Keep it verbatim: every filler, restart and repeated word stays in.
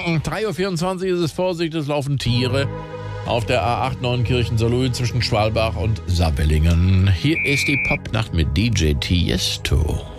drei Uhr vierundzwanzig ist es, Vorsicht, es laufen Tiere auf der A acht Neunkirchen-Saarlouis zwischen Schwalbach und Saarbrücken. Hier ist die Popnacht mit D J Tiesto.